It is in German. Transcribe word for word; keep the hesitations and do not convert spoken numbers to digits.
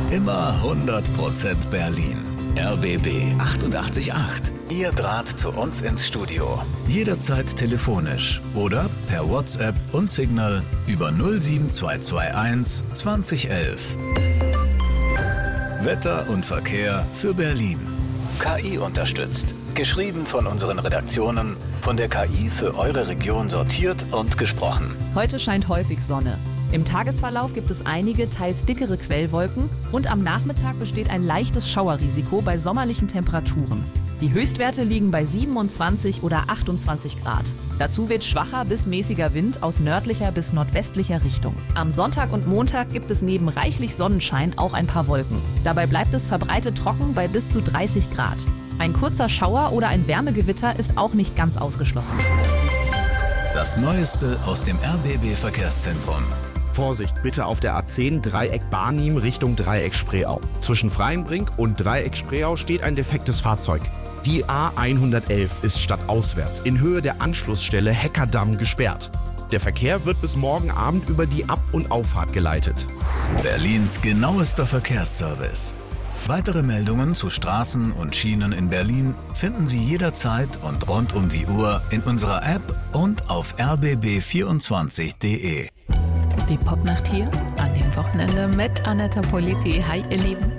Immer hundert Prozent Berlin. R B B achtundachtzig Komma acht. Ihr Draht zu uns ins Studio. Jederzeit telefonisch oder per WhatsApp und Signal über null sieben zwei zwei eins zwanzig elf. Wetter und Verkehr für Berlin. K I unterstützt. Geschrieben von unseren Redaktionen, von der K I für eure Region sortiert und gesprochen. Heute scheint häufig Sonne. Im Tagesverlauf gibt es einige, teils dickere Quellwolken und am Nachmittag besteht ein leichtes Schauerrisiko bei sommerlichen Temperaturen. Die Höchstwerte liegen bei siebenundzwanzig oder achtundzwanzig Grad. Dazu weht schwacher bis mäßiger Wind aus nördlicher bis nordwestlicher Richtung. Am Sonntag und Montag gibt es neben reichlich Sonnenschein auch ein paar Wolken. Dabei bleibt es verbreitet trocken bei bis zu dreißig Grad. Ein kurzer Schauer oder ein Wärmegewitter ist auch nicht ganz ausgeschlossen. Das Neueste aus dem R B B-Verkehrszentrum. Vorsicht bitte auf der A zehn Dreieck Barnim Richtung Dreieck Spreeau. Zwischen Freienbrink und Dreieck Spreeau steht ein defektes Fahrzeug. Die A hundertelf ist stadtauswärts in Höhe der Anschlussstelle Heckerdamm gesperrt. Der Verkehr wird bis morgen Abend über die Ab- und Auffahrt geleitet. Berlins genauester Verkehrsservice. Weitere Meldungen zu Straßen und Schienen in Berlin finden Sie jederzeit und rund um die Uhr in unserer App und auf r b b vierundzwanzig punkt de. Die Popnacht hier an dem Wochenende mit Anetta Politi. Hi, ihr Lieben.